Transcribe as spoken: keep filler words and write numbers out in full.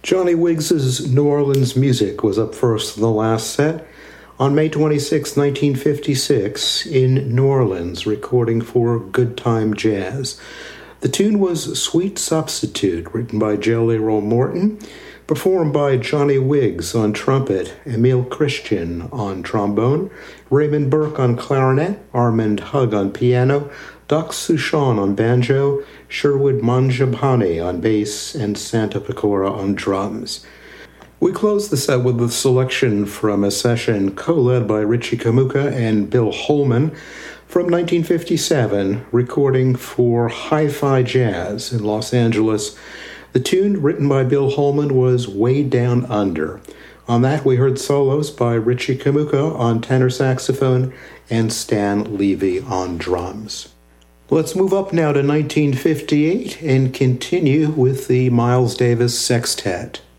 Johnny Wiggs's New Orleans Music was up first in the last set on May twenty-sixth, nineteen fifty-six, in New Orleans, recording for Good Time Jazz. The tune was Sweet Substitute, written by Jelly Roll Morton, performed by Johnny Wiggs on trumpet, Emile Christian on trombone, Raymond Burke on clarinet, Armand Hug on piano, Doc Souchon on banjo, Sherwood Manjabhani on bass, and Santa Pecora on drums. We close the set with a selection from a session co-led by Richie Kamuka and Bill Holman from nineteen fifty-seven, recording for Hi-Fi Jazz in Los Angeles. The tune, written by Bill Holman, was Way Down Under. On that, we heard solos by Richie Kamuka on tenor saxophone and Stan Levy on drums. Let's move up now to nineteen fifty-eight and continue with the Miles Davis Sextet.